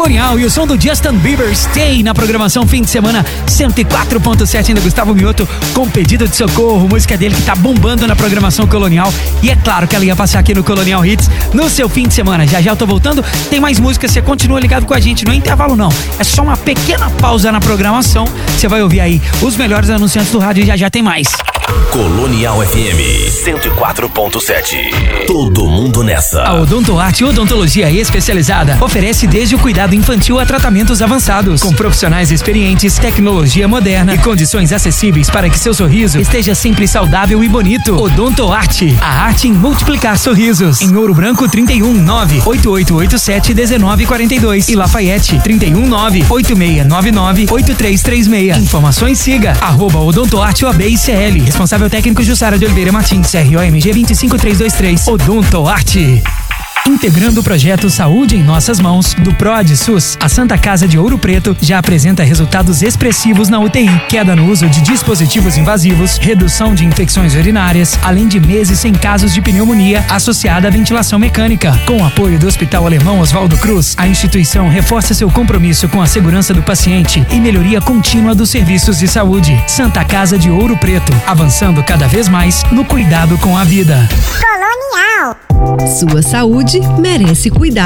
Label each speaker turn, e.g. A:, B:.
A: Colonial e o som do Justin Bieber, Stay, na programação fim de semana 104.7 ainda Gustavo Mioto com Pedido de Socorro, música dele que tá bombando na programação Colonial, e é claro que ela ia passar aqui no Colonial Hits no seu fim de semana. Já já eu tô voltando, tem mais música, você continua ligado com a gente, não é intervalo não, é só uma pequena pausa na programação, você vai ouvir aí os melhores anunciantes do rádio e já já tem mais.
B: Colonial FM 104.7. Todo mundo nessa.
A: A Odontoarte Odontologia Especializada oferece desde o cuidado infantil a tratamentos avançados, com profissionais experientes, tecnologia moderna e condições acessíveis para que seu sorriso esteja sempre saudável e bonito. Odontoarte, a arte em multiplicar sorrisos. Em Ouro Branco 31 98887 1942 e Lafayette 31 98699 8336. Informações siga @Odontoarte OAB-ICL. Responsável técnico Jussara de Oliveira Martins, CROMG 25323. Odontoarte. Integrando o projeto Saúde em Nossas Mãos, do PROAD SUS, a Santa Casa de Ouro Preto já apresenta resultados expressivos na UTI, queda no uso de dispositivos invasivos, redução de infecções urinárias, além de meses sem casos de pneumonia associada à ventilação mecânica. Com o apoio do Hospital Alemão Oswaldo Cruz, a instituição reforça seu compromisso com a segurança do paciente e melhoria contínua dos serviços de saúde. Santa Casa de Ouro Preto, avançando cada vez mais no cuidado com a vida.
C: Colonial. Sua saúde merece cuidado.